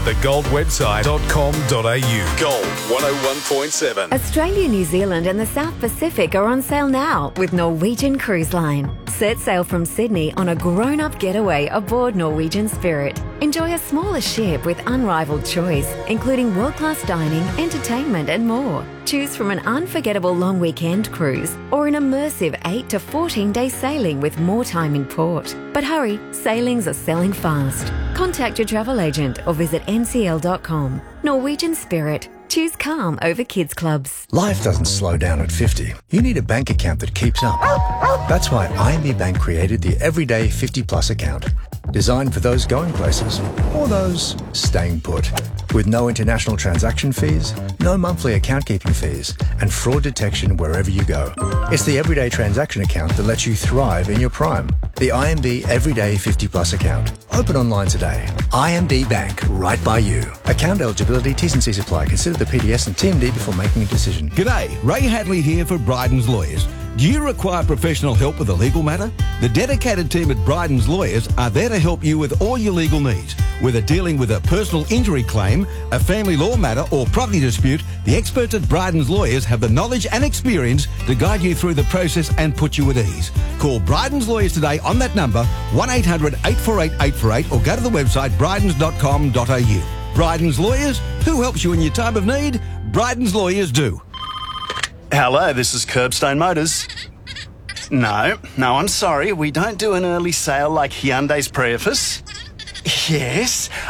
thegoldwebsite.com.au. Gold 101.7. Australia, New Zealand and the South Pacific are on sale now with Norwegian Cruise Line. Set sail from Sydney on a grown-up getaway aboard Norwegian Spirit. Enjoy a smaller ship with unrivaled choice, including world-class dining, entertainment and more. Choose from an unforgettable long weekend cruise or an immersive 8 to 14-day sailing with more time in port. But hurry, sailings are selling fast. Contact your travel agent or visit ncl.com. Norwegian Spirit. Choose calm over kids clubs. Life doesn't slow down at 50. You need a bank account that keeps up. That's why IMB Bank created the Everyday 50 Plus account. Designed for those going places or those staying put. With no international transaction fees, no monthly account keeping fees, and fraud detection wherever you go. It's the everyday transaction account that lets you thrive in your prime. The IMB Everyday 50 Plus account. Open online today. IMB Bank, right by you. Account eligibility, T's and C's apply. Consider the PDS and TMD before making a decision. G'day, Ray Hadley here for Bryden's Lawyers. Do you require professional help with a legal matter? The dedicated team at Bryden's Lawyers are there to help you with all your legal needs. Whether dealing with a personal injury claim, a family law matter or property dispute, the experts at Bryden's Lawyers have the knowledge and experience to guide you through the process and put you at ease. Call Bryden's Lawyers today on that number, 1-800-848-848, or go to the website brydens.com.au. Bryden's Lawyers, who helps you in your time of need? Bryden's Lawyers do. Hello, this is Curbstone Motors. No, I'm sorry. We don't do an early sale like Hyundai's Prius. Yes,